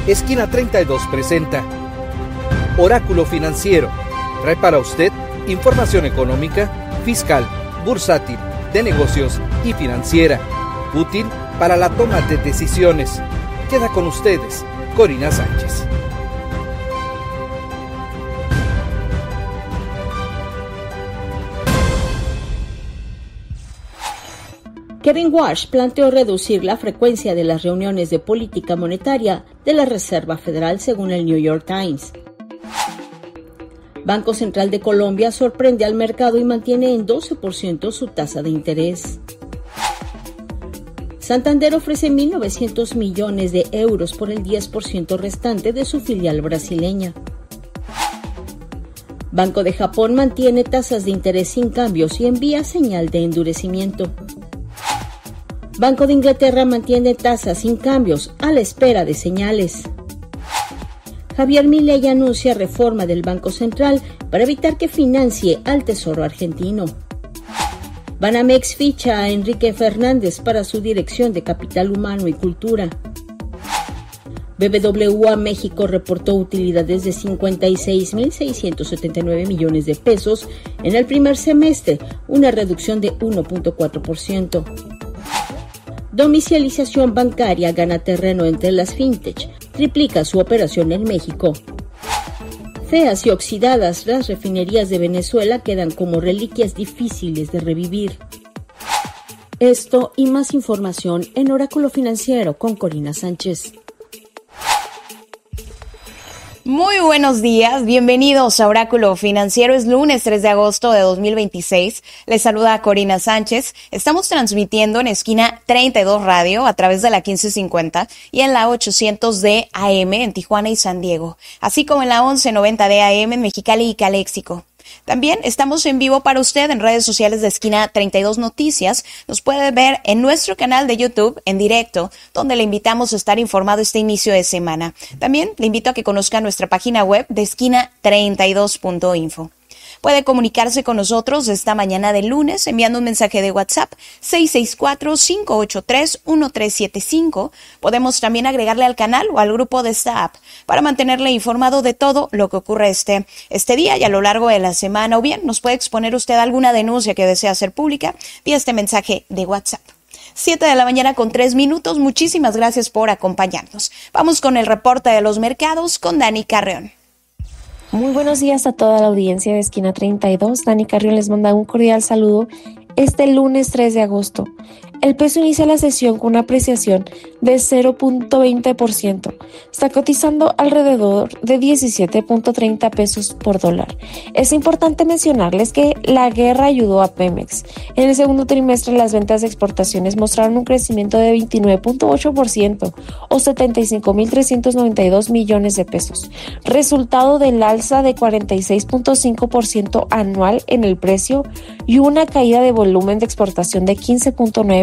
Esquina 32 presenta Oráculo Financiero. Trae para usted información económica, fiscal, bursátil, de negocios y financiera, útil para la toma de decisiones. Queda con ustedes, Corina Sánchez. Kevin Warsh planteó reducir la frecuencia de las reuniones de política monetaria de la Reserva Federal, según el New York Times. Banco Central de Colombia sorprende al mercado y mantiene en 12% su tasa de interés. Santander ofrece 1.900 millones de euros por el 10% restante de su filial brasileña. Banco de Japón mantiene tasas de interés sin cambios y envía señal de endurecimiento. Banco de Inglaterra mantiene tasas sin cambios a la espera de señales. Javier Milei anuncia reforma del Banco Central para evitar que financie al Tesoro argentino. Banamex ficha a Enrique Fernández para su dirección de Capital Humano y Cultura. BBVA México reportó utilidades de 56.679 millones de pesos en el primer semestre, una reducción de 1.4%. Domicilización bancaria gana terreno entre las fintech, triplica su operación en México. Feas y oxidadas, las refinerías de Venezuela quedan como reliquias difíciles de revivir. Esto y más información en Oráculo Financiero con Corina Sánchez. Muy buenos días, bienvenidos a Oráculo Financiero. Es lunes 3 de agosto de 2026. Les saluda Corina Sánchez. Estamos transmitiendo en Esquina 32 Radio a través de la 1550 y en la 800 de AM en Tijuana y San Diego, así como en la 1190 de AM en Mexicali y Caléxico. También estamos en vivo para usted en redes sociales de Esquina 32 Noticias. Nos puede ver en nuestro canal de YouTube en directo, donde le invitamos a estar informado este inicio de semana. También le invito a que conozca nuestra página web de esquina32.info. Puede comunicarse con nosotros esta mañana de lunes enviando un mensaje de WhatsApp 664-583-1375. Podemos también agregarle al canal o al grupo de esta app para mantenerle informado de todo lo que ocurre este día y a lo largo de la semana. O bien nos puede exponer usted alguna denuncia que desea hacer pública vía este mensaje de WhatsApp. 7 de la mañana con 3 minutos. Muchísimas gracias por acompañarnos. Vamos con el reporte de los mercados con Dani Carreón. Muy buenos días a toda la audiencia de Esquina 32. Dani Carrión les manda un cordial saludo este lunes 3 de agosto. El peso inicia la sesión con una apreciación de 0.20%. Está cotizando alrededor de 17.30 pesos por dólar. Es importante mencionarles que la guerra ayudó a Pemex. En el segundo trimestre las ventas de exportaciones mostraron un crecimiento de 29.8% o 75.392 millones de pesos, resultado del alza de 46.5% anual en el precio y una caída de volumen de exportación de 15.9%.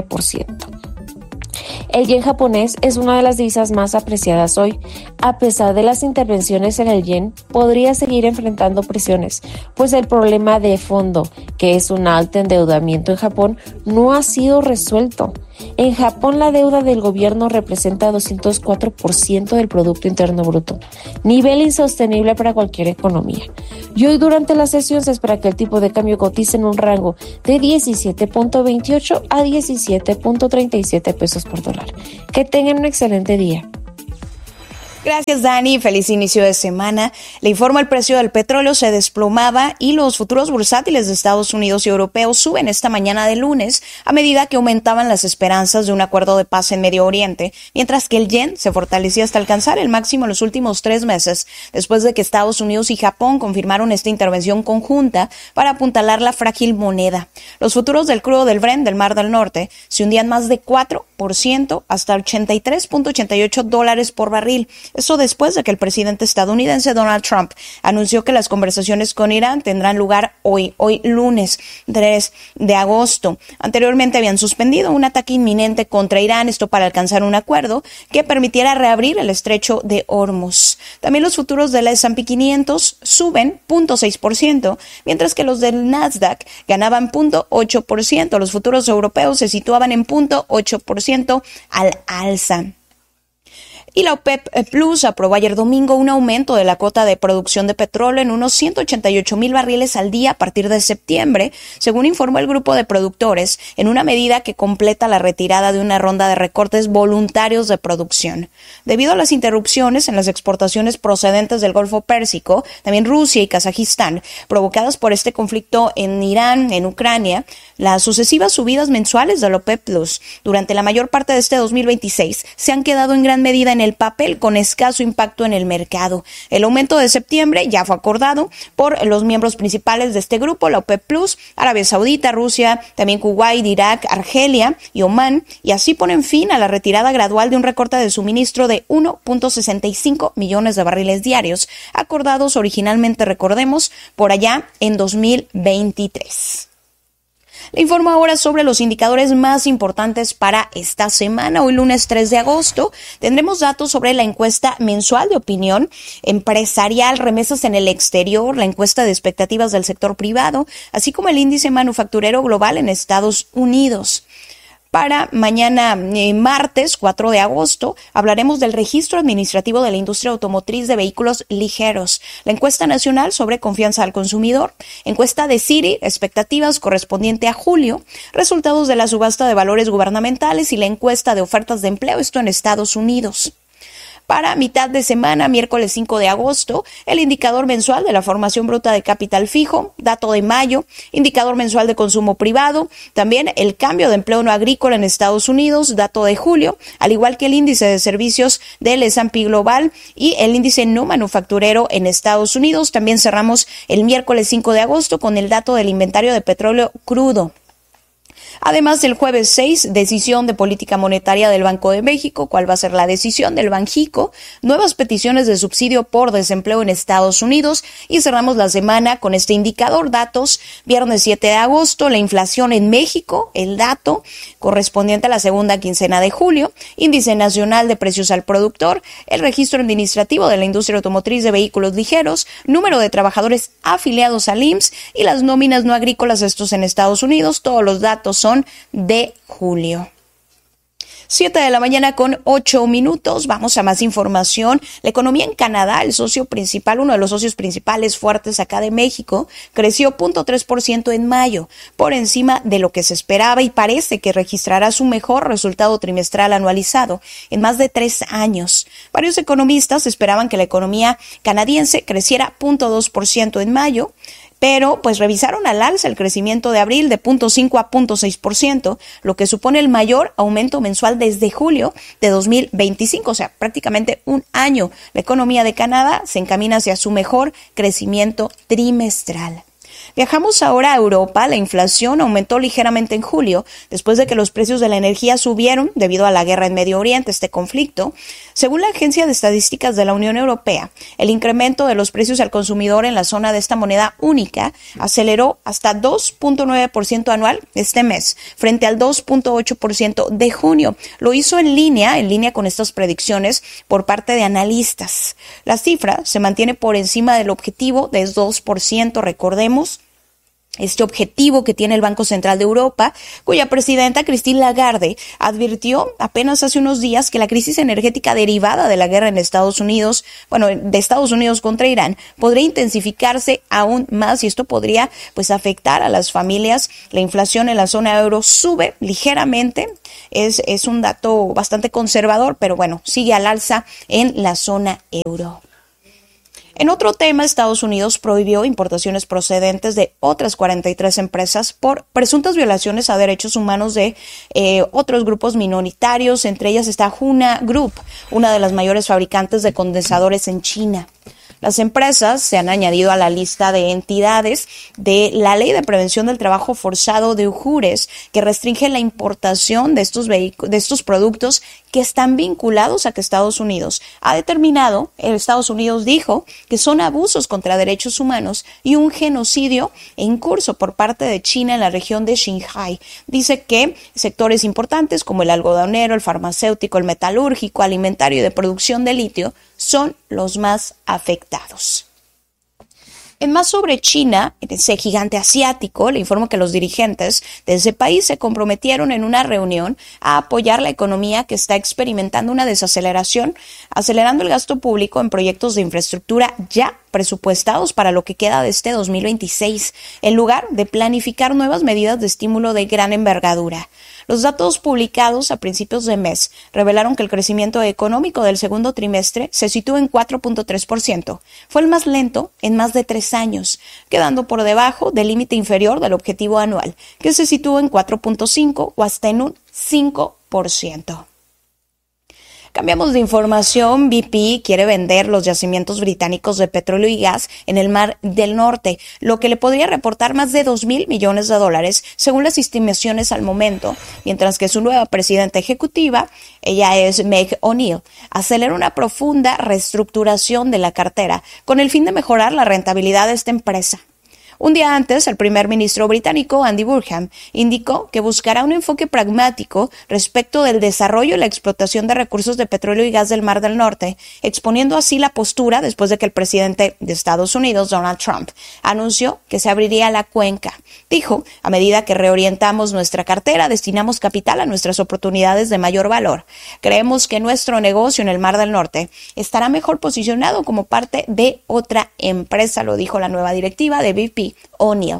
El yen japonés es una de las divisas más apreciadas hoy. A pesar de las intervenciones en el yen, podría seguir enfrentando presiones, pues el problema de fondo, que es un alto endeudamiento en Japón, no ha sido resuelto. En Japón, la deuda del gobierno representa 204% del Producto Interno Bruto, nivel insostenible para cualquier economía. Y hoy durante la sesión se espera que el tipo de cambio cotice en un rango de 17.28 a 17.37 pesos por dólar. Que tengan un excelente día. Gracias, Dani. Feliz inicio de semana. Le informo, el precio del petróleo se desplomaba y los futuros bursátiles de Estados Unidos y europeos suben esta mañana de lunes a medida que aumentaban las esperanzas de un acuerdo de paz en Medio Oriente, mientras que el yen se fortalecía hasta alcanzar el máximo en los últimos 3 meses, después de que Estados Unidos y Japón confirmaron esta intervención conjunta para apuntalar la frágil moneda. Los futuros del crudo del Brent del Mar del Norte se hundían más de 4% hasta $83.88 por barril. Eso después de que el presidente estadounidense Donald Trump anunció que las conversaciones con Irán tendrán lugar hoy lunes 3 de agosto. Anteriormente habían suspendido un ataque inminente contra Irán, esto para alcanzar un acuerdo que permitiera reabrir el estrecho de Hormuz. También los futuros del S&P 500 suben 0.6%, mientras que los del Nasdaq ganaban 0.8%. Los futuros europeos se situaban en 0.8% al alza. Y la OPEP Plus aprobó ayer domingo un aumento de la cuota de producción de petróleo en unos 188,000 barriles al día a partir de septiembre, según informó el grupo de productores, en una medida que completa la retirada de una ronda de recortes voluntarios de producción. Debido a las interrupciones en las exportaciones procedentes del Golfo Pérsico, también Rusia y Kazajistán, provocadas por este conflicto en Irán, en Ucrania, las sucesivas subidas mensuales de la OPEP Plus durante la mayor parte de este 2026 se han quedado en gran medida en el papel con escaso impacto en el mercado. El aumento de septiembre ya fue acordado por los miembros principales de este grupo, la OPEP Plus, Arabia Saudita, Rusia, también Kuwait, Irak, Argelia y Omán, y así ponen fin a la retirada gradual de un recorte de suministro de 1.65 millones de barriles diarios, acordados originalmente, recordemos, por allá en 2023. Le informo ahora sobre los indicadores más importantes para esta semana. Hoy lunes 3 de agosto tendremos datos sobre la encuesta mensual de opinión empresarial, remesas en el exterior, la encuesta de expectativas del sector privado, así como el índice manufacturero global en Estados Unidos. Para mañana, martes 4 de agosto, hablaremos del registro administrativo de la industria automotriz de vehículos ligeros, la encuesta nacional sobre confianza al consumidor, encuesta de Citi, expectativas correspondiente a julio, resultados de la subasta de valores gubernamentales y la encuesta de ofertas de empleo, esto en Estados Unidos. Para mitad de semana, miércoles 5 de agosto, el indicador mensual de la formación bruta de capital fijo, dato de mayo, indicador mensual de consumo privado, también el cambio de empleo no agrícola en Estados Unidos, dato de julio, al igual que el índice de servicios del S&P Global y el índice no manufacturero en Estados Unidos. También cerramos el miércoles 5 de agosto con el dato del inventario de petróleo crudo. Además, el jueves 6, decisión de política monetaria del Banco de México, cuál va a ser la decisión del Banjico, nuevas peticiones de subsidio por desempleo en Estados Unidos y cerramos la semana con este indicador, datos, viernes 7 de agosto, la inflación en México, el dato correspondiente a la segunda quincena de julio, índice nacional de precios al productor, el registro administrativo de la industria automotriz de vehículos ligeros, número de trabajadores afiliados al IMSS y las nóminas no agrícolas, estos en Estados Unidos, todos los datos son de julio. 7 de la mañana con 8 minutos. Vamos a más información. La economía en Canadá, el socio principal, uno de los socios principales fuertes acá de México, creció 0.3% en mayo, por encima de lo que se esperaba y parece que registrará su mejor resultado trimestral anualizado en más de 3 años. Varios economistas esperaban que la economía canadiense creciera 0.2% en mayo, pero pues revisaron al alza el crecimiento de abril de 0.5 a 0.6%, lo que supone el mayor aumento mensual desde julio de 2025, o sea, prácticamente un año. La economía de Canadá se encamina hacia su mejor crecimiento trimestral. Viajamos ahora a Europa. La inflación aumentó ligeramente en julio, después de que los precios de la energía subieron debido a la guerra en Medio Oriente, este conflicto. Según la Agencia de Estadísticas de la Unión Europea, el incremento de los precios al consumidor en la zona de esta moneda única aceleró hasta 2.9% anual este mes, frente al 2.8% de junio. Lo hizo en línea con estas predicciones por parte de analistas. La cifra se mantiene por encima del objetivo de 2%, recordemos. Este objetivo que tiene el Banco Central de Europa, cuya presidenta Christine Lagarde advirtió apenas hace unos días que la crisis energética derivada de la guerra en Estados Unidos, de Estados Unidos contra Irán, podría intensificarse aún más y esto podría pues afectar a las familias. La inflación en la zona euro sube ligeramente, es un dato bastante conservador, pero bueno, sigue al alza en la zona euro. En otro tema, Estados Unidos prohibió importaciones procedentes de otras 43 empresas por presuntas violaciones a derechos humanos de otros grupos minoritarios. Entre ellas está Huna Group, una de las mayores fabricantes de condensadores en China. Las empresas se han añadido a la lista de entidades de la Ley de Prevención del Trabajo Forzado de Ujures, que restringe la importación de estos productos que están vinculados a que Estados Unidos ha determinado, Estados Unidos dijo, que son abusos contra derechos humanos y un genocidio en curso por parte de China en la región de Xinjiang. Dice que sectores importantes como el algodonero, el farmacéutico, el metalúrgico, alimentario y de producción de litio son los más afectados. En más sobre China, en ese gigante asiático, le informo que los dirigentes de ese país se comprometieron en una reunión a apoyar la economía que está experimentando una desaceleración, acelerando el gasto público en proyectos de infraestructura ya presupuestados para lo que queda de este 2026, en lugar de planificar nuevas medidas de estímulo de gran envergadura. Los datos publicados a principios de mes revelaron que el crecimiento económico del segundo trimestre se sitúa en 4.3%. Fue el más lento en más de 3 años, quedando por debajo del límite inferior del objetivo anual, que se sitúa en 4.5 o hasta en un 5%. Cambiamos de información. BP quiere vender los yacimientos británicos de petróleo y gas en el Mar del Norte, lo que le podría reportar más de $2,000 millones, según las estimaciones al momento, mientras que su nueva presidenta ejecutiva, ella es Meg O'Neill, acelera una profunda reestructuración de la cartera con el fin de mejorar la rentabilidad de esta empresa. Un día antes, el primer ministro británico, Andy Burnham, indicó que buscará un enfoque pragmático respecto del desarrollo y la explotación de recursos de petróleo y gas del Mar del Norte, exponiendo así la postura después de que el presidente de Estados Unidos, Donald Trump, anunció que se abriría la cuenca. Dijo, a medida que reorientamos nuestra cartera, destinamos capital a nuestras oportunidades de mayor valor. Creemos que nuestro negocio en el Mar del Norte estará mejor posicionado como parte de otra empresa, lo dijo la nueva directiva de BP, O'Neill.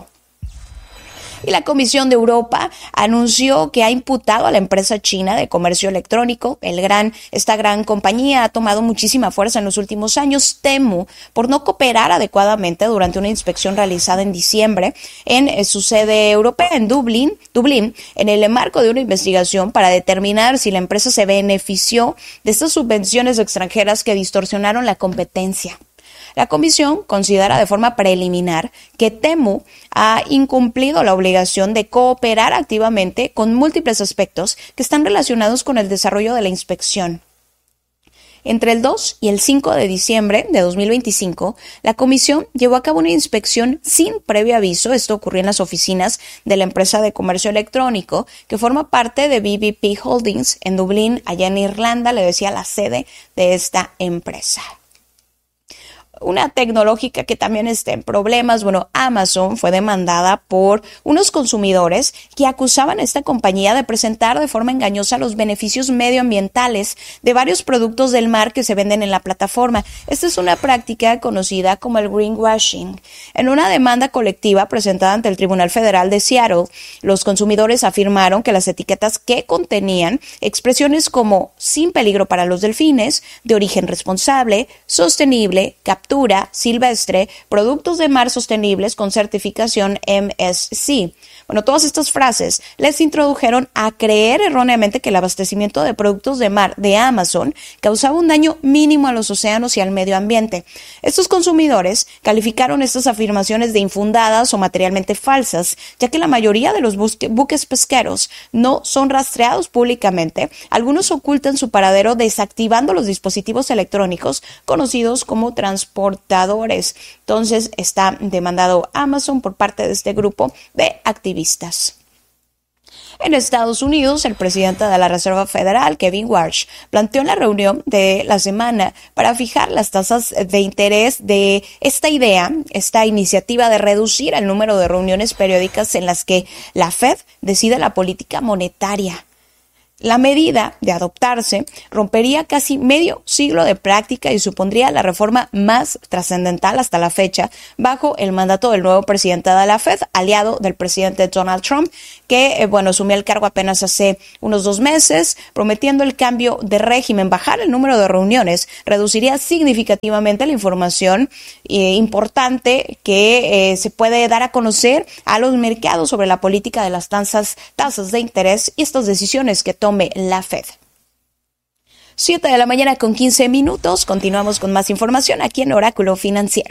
Y la Comisión de Europa anunció que ha imputado a la empresa china de comercio electrónico. Esta gran compañía ha tomado muchísima fuerza en los últimos años, Temu, por no cooperar adecuadamente durante una inspección realizada en diciembre en su sede europea en Dublín, en el marco de una investigación para determinar si la empresa se benefició de estas subvenciones extranjeras que distorsionaron la competencia. La comisión considera de forma preliminar que Temu ha incumplido la obligación de cooperar activamente con múltiples aspectos que están relacionados con el desarrollo de la inspección. Entre el 2 y el 5 de diciembre de 2025, la comisión llevó a cabo una inspección sin previo aviso. Esto ocurrió en las oficinas de la empresa de comercio electrónico, que forma parte de BBP Holdings en Dublín, allá en Irlanda, le decía la sede de esta empresa. Una tecnológica que también está en problemas. Amazon fue demandada por unos consumidores que acusaban a esta compañía de presentar de forma engañosa los beneficios medioambientales de varios productos del mar que se venden en la plataforma. Esta es una práctica conocida como el greenwashing. En una demanda colectiva presentada ante el Tribunal Federal de Seattle, los consumidores afirmaron que las etiquetas que contenían expresiones como sin peligro para los delfines, de origen responsable, sostenible, captura silvestre, productos de mar sostenibles con certificación MSC. Todas estas frases les introdujeron a creer erróneamente que el abastecimiento de productos de mar de Amazon causaba un daño mínimo a los océanos y al medio ambiente. Estos consumidores calificaron estas afirmaciones de infundadas o materialmente falsas, ya que la mayoría de los buques pesqueros no son rastreados públicamente. Algunos ocultan su paradero desactivando los dispositivos electrónicos conocidos como transportadores. Entonces está demandado Amazon por parte de este grupo de activistas. En Estados Unidos, el presidente de la Reserva Federal, Kevin Warsh, planteó en la reunión de la semana para fijar las tasas de interés de esta iniciativa de reducir el número de reuniones periódicas en las que la Fed decide la política monetaria. La medida, de adoptarse, rompería casi medio siglo de práctica y supondría la reforma más trascendental hasta la fecha bajo el mandato del nuevo presidente de la Fed, aliado del presidente Donald Trump, que asumió el cargo apenas hace unos 2 meses, prometiendo el cambio de régimen. Bajar el número de reuniones reduciría significativamente la información importante que se puede dar a conocer a los mercados sobre la política de las tasas de interés y estas decisiones que tome la Fed. 7 de la mañana con 15 minutos. Continuamos con más información aquí en Oráculo Financiero.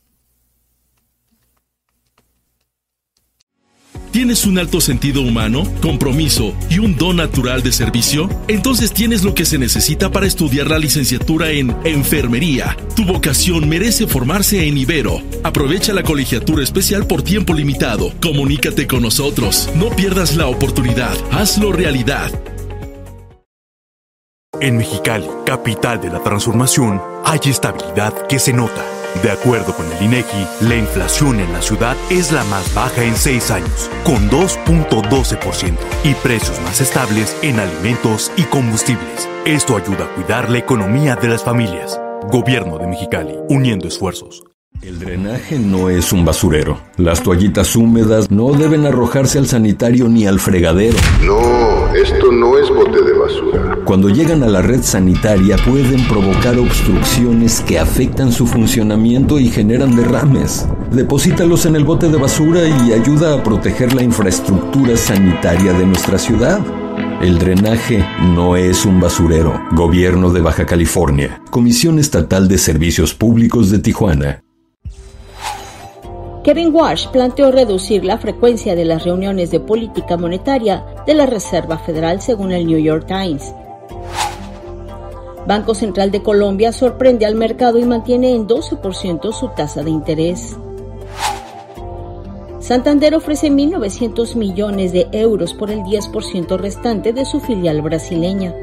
¿Tienes un alto sentido humano, compromiso y un don natural de servicio? Entonces tienes lo que se necesita para estudiar la licenciatura en Enfermería. Tu vocación merece formarse en Ibero. Aprovecha la colegiatura especial por tiempo limitado. Comunícate con nosotros. No pierdas la oportunidad. Hazlo realidad. En Mexicali, capital de la transformación, hay estabilidad que se nota. De acuerdo con el INEGI, la inflación en la ciudad es la más baja en 6 años, con 2.12%, y precios más estables en alimentos y combustibles. Esto ayuda a cuidar la economía de las familias. Gobierno de Mexicali, uniendo esfuerzos. El drenaje no es un basurero. Las toallitas húmedas no deben arrojarse al sanitario ni al fregadero. No, esto no es bote de basura. Cuando llegan a la red sanitaria pueden provocar obstrucciones que afectan su funcionamiento y generan derrames. Deposítalos en el bote de basura y ayuda a proteger la infraestructura sanitaria de nuestra ciudad. El drenaje no es un basurero. Gobierno de Baja California. Comisión Estatal de Servicios Públicos de Tijuana. Kevin Warsh planteó reducir la frecuencia de las reuniones de política monetaria de la Reserva Federal, según el New York Times. Banco Central de Colombia sorprende al mercado y mantiene en 12% su tasa de interés. Santander ofrece 1.900 millones de euros por el 10% restante de su filial brasileña.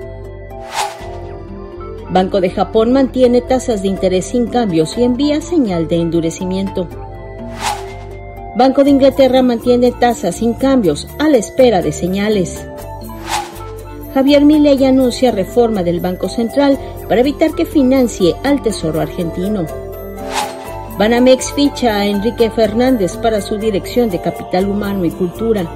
Banco de Japón mantiene tasas de interés sin cambios y envía señal de endurecimiento. Banco de Inglaterra mantiene tasas sin cambios a la espera de señales. Javier Milei anuncia reforma del Banco Central para evitar que financie al Tesoro argentino. Banamex ficha a Enrique Fernández para su dirección de Capital Humano y Cultura.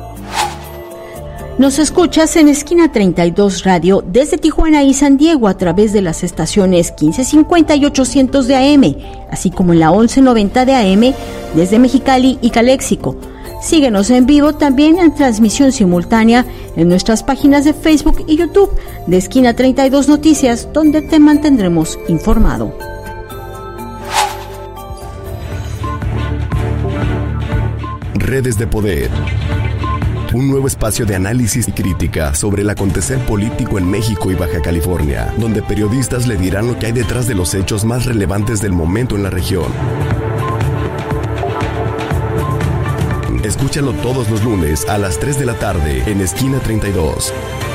Nos escuchas en Esquina 32 Radio desde Tijuana y San Diego a través de las estaciones 1550 y 800 de AM, así como en la 1190 de AM desde Mexicali y Caléxico. Síguenos en vivo también en transmisión simultánea en nuestras páginas de Facebook y YouTube de Esquina 32 Noticias, donde te mantendremos informado. Redes de Poder. Un nuevo espacio de análisis y crítica sobre el acontecer político en México y Baja California, donde periodistas le dirán lo que hay detrás de los hechos más relevantes del momento en la región. Escúchalo todos los lunes a las 3 de la tarde en Esquina 32.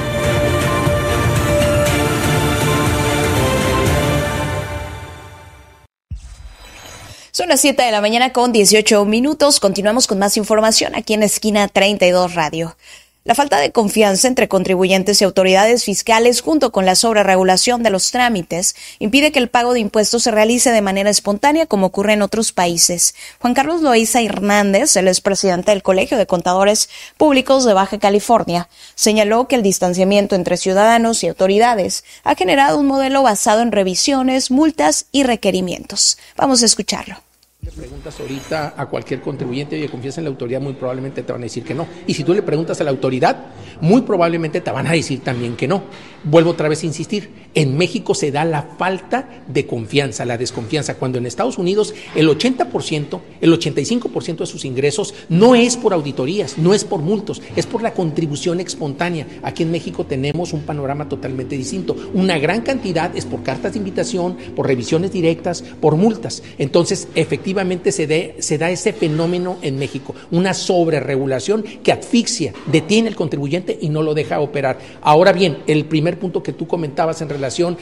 Son las 7 de la mañana con 18 minutos. Continuamos con más información aquí en Esquina 32 Radio. La falta de confianza entre contribuyentes y autoridades fiscales, junto con la sobreregulación de los trámites, impide que el pago de impuestos se realice de manera espontánea como ocurre en otros países. Juan Carlos Loaiza Hernández, el expresidente del Colegio de Contadores Públicos de Baja California, señaló que el distanciamiento entre ciudadanos y autoridades ha generado un modelo basado en revisiones, multas y requerimientos. Vamos a escucharlo. Le preguntas ahorita a cualquier contribuyente, oye, ¿confías en la autoridad? Muy probablemente te van a decir que no. Y si tú le preguntas a la autoridad, muy probablemente te van a decir también que no. Vuelvo otra vez a insistir, en México se da la falta de confianza, la desconfianza, cuando en Estados Unidos el 80%, el 85% de sus ingresos no es por auditorías, no es por multos, es por la contribución espontánea. Aquí en México tenemos un panorama totalmente distinto. Una gran cantidad es por cartas de invitación, por revisiones directas, por multas. Entonces, efectivamente se da ese fenómeno en México, una sobreregulación que asfixia, detiene al contribuyente y no lo deja operar. Ahora bien, el primer punto que tú comentabas en relación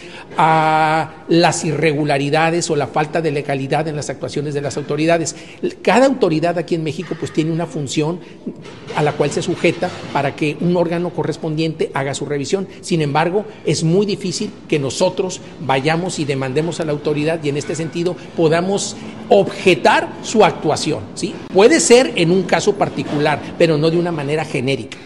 a las irregularidades o la falta de legalidad en las actuaciones de las autoridades. Cada autoridad aquí en México pues tiene una función a la cual se sujeta para que un órgano correspondiente haga su revisión. Sin embargo, es muy difícil que nosotros vayamos y demandemos a la autoridad y en este sentido podamos objetar su actuación, ¿sí? Puede ser en un caso particular, pero no de una manera genérica.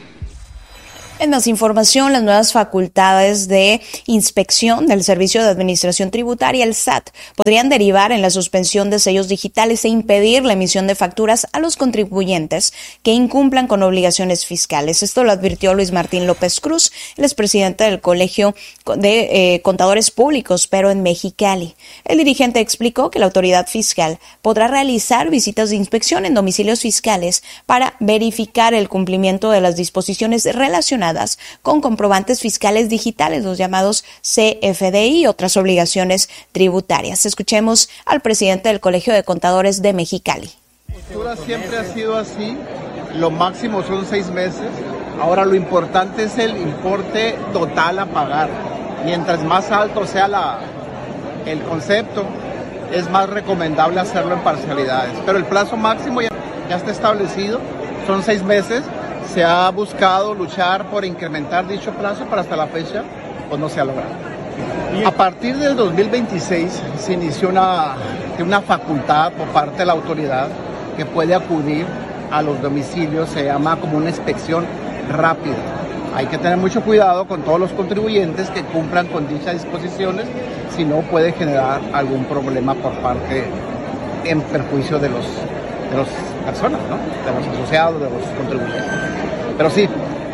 En más información, las nuevas facultades de inspección del Servicio de Administración Tributaria, el SAT, podrían derivar en la suspensión de sellos digitales e impedir la emisión de facturas a los contribuyentes que incumplan con obligaciones fiscales. Esto lo advirtió Luis Martín López Cruz, el expresidente del Colegio de Contadores Públicos, pero en Mexicali. El dirigente explicó que la autoridad fiscal podrá realizar visitas de inspección en domicilios fiscales para verificar el cumplimiento de las disposiciones relacionadas con comprobantes fiscales digitales, los llamados CFDI y otras obligaciones tributarias. Escuchemos al presidente del Colegio de Contadores de Mexicali. La postura siempre ha sido así, lo máximo son 6 meses. Ahora lo importante es el importe total a pagar. Mientras más alto sea el concepto, es más recomendable hacerlo en parcialidades. Pero el plazo máximo ya está establecido, son 6 meses. Se ha buscado luchar por incrementar dicho plazo, pero hasta la fecha pues no se ha logrado. A partir del 2026 se inició una facultad por parte de la autoridad que puede acudir a los domicilios, se llama como una inspección rápida. Hay que tener mucho cuidado con todos los contribuyentes que cumplan con dichas disposiciones, si no puede generar algún problema por parte en perjuicio de las personas, ¿no? De los asociados, de los contribuyentes. Pero sí,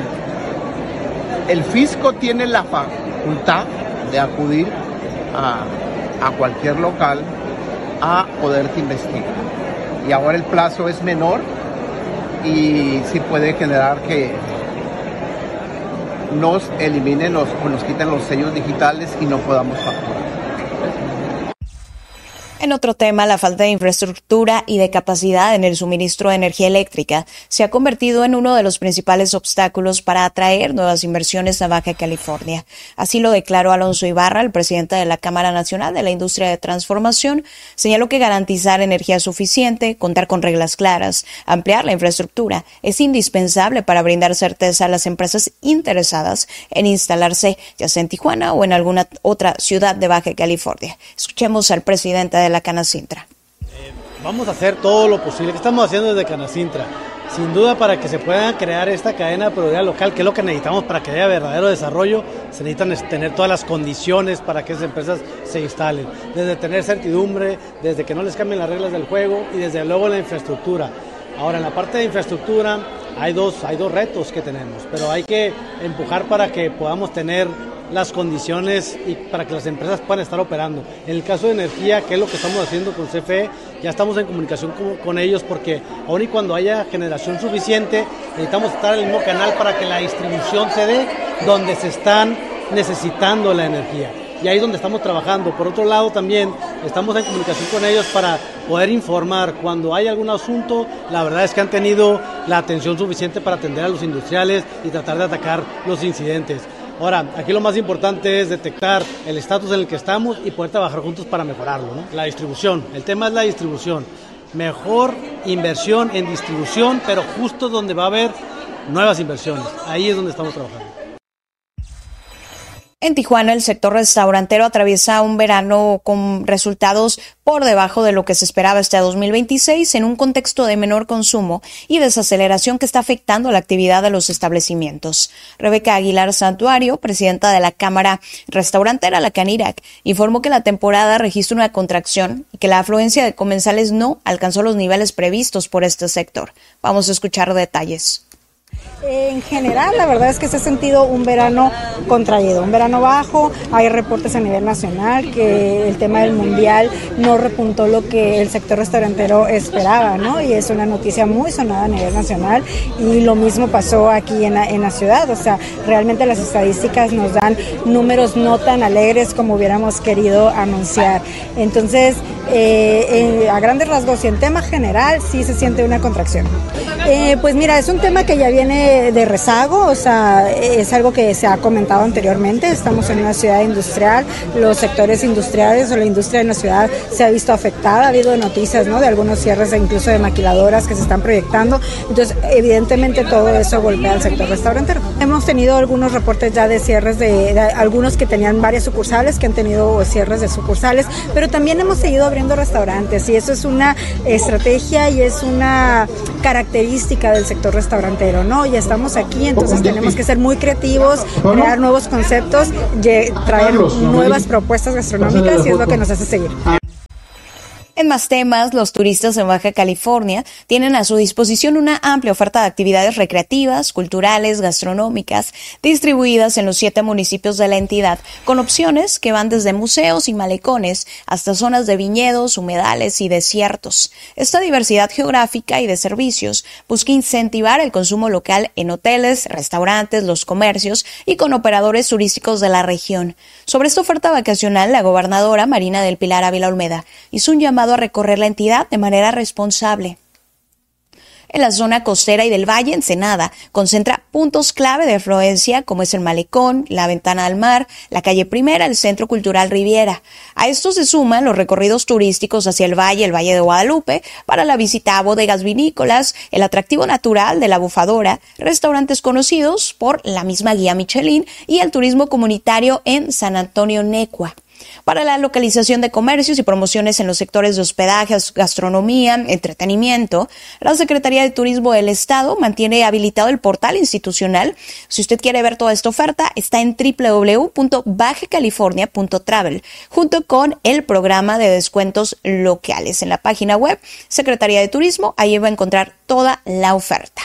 el fisco tiene la facultad de acudir a cualquier local a poder investigar. Y ahora el plazo es menor y sí puede generar que nos eliminen o nos quiten los sellos digitales y no podamos facturar. En otro tema, la falta de infraestructura y de capacidad en el suministro de energía eléctrica se ha convertido en uno de los principales obstáculos para atraer nuevas inversiones a Baja California. Así lo declaró Alonso Ibarra, el presidente de la Cámara Nacional de la Industria de Transformación. Señaló que garantizar energía suficiente, contar con reglas claras, ampliar la infraestructura es indispensable para brindar certeza a las empresas interesadas en instalarse, ya sea en Tijuana o en alguna otra ciudad de Baja California. Escuchemos al presidente de la Canacintra. Vamos a hacer todo lo posible que estamos haciendo desde Canacintra, sin duda, para que se pueda crear esta cadena de productividad local, que es lo que necesitamos para que haya verdadero desarrollo. Se necesitan tener todas las condiciones para que esas empresas se instalen, desde tener certidumbre, desde que no les cambien las reglas del juego y desde luego la infraestructura. Ahora, en la parte de infraestructura hay dos retos que tenemos, pero hay que empujar para que podamos tener las condiciones y para que las empresas puedan estar operando. En el caso de energía, que es lo que estamos haciendo con CFE, ya estamos en comunicación con ellos, porque aun y cuando haya generación suficiente, necesitamos estar en el mismo canal para que la distribución se dé donde se están necesitando la energía. Y ahí es donde estamos trabajando. Por otro lado, también estamos en comunicación con ellos para poder informar cuando hay algún asunto. La verdad es que han tenido la atención suficiente para atender a los industriales y tratar de atacar los incidentes. Ahora, aquí lo más importante es detectar el estatus en el que estamos y poder trabajar juntos para mejorarlo, ¿no? La distribución, el tema es la distribución. Mejor inversión en distribución, pero justo donde va a haber nuevas inversiones. Ahí es donde estamos trabajando. En Tijuana, el sector restaurantero atraviesa un verano con resultados por debajo de lo que se esperaba este 2026, en un contexto de menor consumo y desaceleración que está afectando la actividad de los establecimientos. Rebeca Aguilar Santuario, presidenta de la Cámara Restaurantera, la Canirac, informó que la temporada registra una contracción y que la afluencia de comensales no alcanzó los niveles previstos por este sector. Vamos a escuchar detalles. En general, la verdad es que se ha sentido un verano contraído, un verano bajo. Hay reportes a nivel nacional que el tema del mundial no repuntó lo que el sector restaurantero esperaba, ¿no? Y es una noticia muy sonada a nivel nacional, y lo mismo pasó aquí en la ciudad. O sea, realmente las estadísticas nos dan números no tan alegres como hubiéramos querido anunciar. Entonces, a grandes rasgos y en tema general, sí se siente una contracción. Pues mira, es un tema que ya viene de rezago, o sea, es algo que se ha comentado anteriormente. Estamos en una ciudad industrial, los sectores industriales o la industria en la ciudad se ha visto afectada. Ha habido noticias, ¿no?, de algunos cierres incluso de maquiladoras que se están proyectando. Entonces, evidentemente todo eso golpea al sector restaurantero. Hemos tenido algunos reportes ya de cierres de algunos que tenían varias sucursales, que han tenido cierres de sucursales, pero también hemos seguido abriendo restaurantes, y eso es una estrategia y es una característica del sector restaurantero, ¿no? Ya estamos aquí, entonces tenemos que ser muy creativos, crear nuevos conceptos, traer nuevas propuestas gastronómicas, y es lo que nos hace seguir. En más temas, los turistas en Baja California tienen a su disposición una amplia oferta de actividades recreativas, culturales, gastronómicas, distribuidas en los 7 municipios de la entidad, con opciones que van desde museos y malecones hasta zonas de viñedos, humedales y desiertos. Esta diversidad geográfica y de servicios busca incentivar el consumo local en hoteles, restaurantes, los comercios y con operadores turísticos de la región. Sobre esta oferta vacacional, la gobernadora Marina del Pilar Ávila Olmeda hizo un llamado a recorrer la entidad de manera responsable. en la zona costera y del Valle. Ensenada concentra puntos clave de afluencia como es el Malecón, la Ventana al Mar, la Calle Primera, el Centro Cultural Riviera. A esto se suman los recorridos turísticos hacia el Valle de Guadalupe, para la visita a bodegas vinícolas, el atractivo natural de la Bufadora, restaurantes conocidos por la misma guía Michelin y el turismo comunitario en San Antonio Necua. Para la localización de comercios y promociones en los sectores de hospedaje, gastronomía, entretenimiento, la Secretaría de Turismo del Estado mantiene habilitado el portal institucional. Si usted quiere ver toda esta oferta, está en www.bajacalifornia.travel, junto con el programa de descuentos locales. En la página web Secretaría de Turismo, ahí va a encontrar toda la oferta.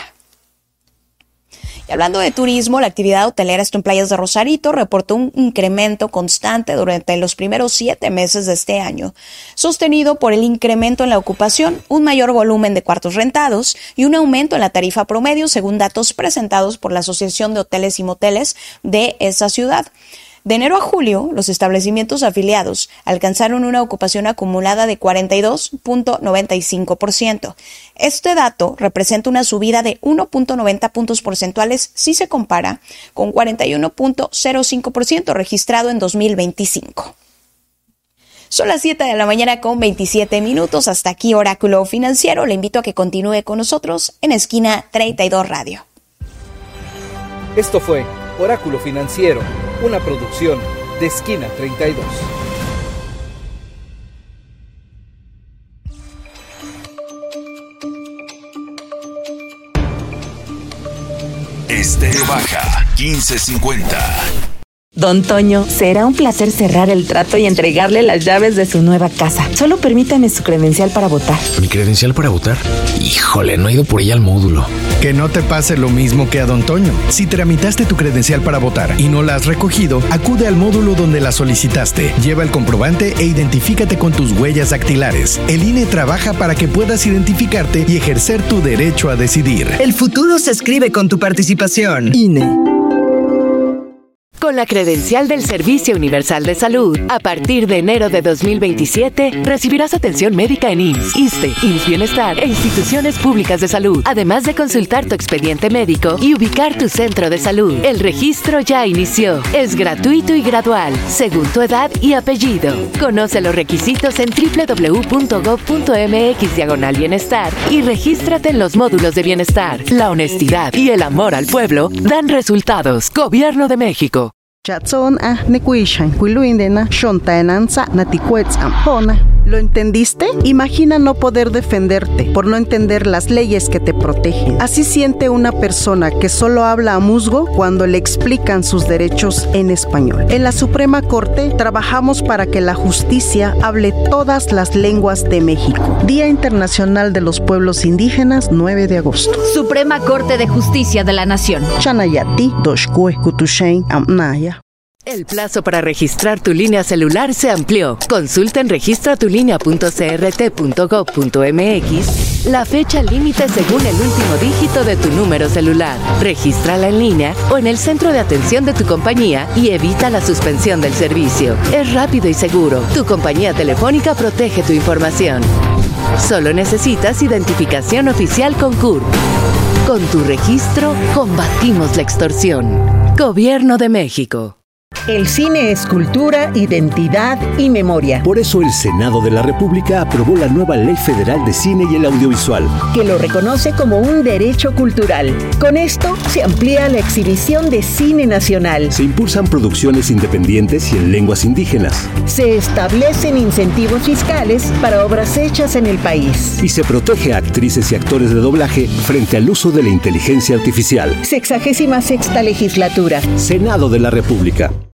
Y hablando de turismo, la actividad hotelera en Playas de Rosarito reportó un incremento constante durante los primeros 7 meses de este año, sostenido por el incremento en la ocupación, un mayor volumen de cuartos rentados y un aumento en la tarifa promedio, según datos presentados por la Asociación de Hoteles y Moteles de esa ciudad. De enero a julio, los establecimientos afiliados alcanzaron una ocupación acumulada de 42.95%. Este dato representa una subida de 1.90 puntos porcentuales si se compara con 41.05% registrado en 2025. Son las 7 de la mañana con 27 minutos. Hasta aquí Oráculo Financiero. Le invito a que continúe con nosotros en Esquina 32 Radio. Esto fue Oráculo Financiero, una producción de Esquina 32. Estéreo Baja 1550. Don Toño, será un placer cerrar el trato y entregarle las llaves de su nueva casa. Solo permítame su credencial para votar. ¿Mi credencial para votar? Híjole, no he ido por ella al módulo. Que no te pase lo mismo que a Don Toño. Si tramitaste tu credencial para votar y no la has recogido, acude al módulo donde la solicitaste. Lleva el comprobante e identifícate con tus huellas dactilares. El INE trabaja para que puedas identificarte y ejercer tu derecho a decidir. El futuro se escribe con tu participación. INE. Con la credencial del Servicio Universal de Salud, a partir de enero de 2027, recibirás atención médica en IMSS, ISSSTE, IMSS Bienestar e instituciones públicas de salud, además de consultar tu expediente médico y ubicar tu centro de salud. El registro ya inició. Es gratuito y gradual, según tu edad y apellido. Conoce los requisitos en www.gov.mx/bienestar y regístrate en los módulos de bienestar. La honestidad y el amor al pueblo dan resultados. Gobierno de México. ¿Lo entendiste? Imagina no poder defenderte por no entender las leyes que te protegen. Así siente una persona que solo habla a musgo cuando le explican sus derechos en español. En la Suprema Corte trabajamos para que la justicia hable todas las lenguas de México. Día Internacional de los Pueblos Indígenas, 9 de agosto. Suprema Corte de Justicia de la Nación. Chanayati, Doshkue, Kutushain, Amnaya. El plazo para registrar tu línea celular se amplió. Consulta en registratulinea.crt.gov.mx la fecha límite según el último dígito de tu número celular. Regístrala en línea o en el centro de atención de tu compañía y evita la suspensión del servicio. Es rápido y seguro. Tu compañía telefónica protege tu información. Solo necesitas identificación oficial con CURP. Con tu registro, combatimos la extorsión. Gobierno de México. El cine es cultura, identidad y memoria. Por eso el Senado de la República aprobó la nueva Ley Federal de Cine y el Audiovisual, que lo reconoce como un derecho cultural. Con esto se amplía la exhibición de cine nacional. Se impulsan producciones independientes y en lenguas indígenas. Se establecen incentivos fiscales para obras hechas en el país. Y se protege a actrices y actores de doblaje frente al uso de la inteligencia artificial. 66ª legislatura. Senado de la República.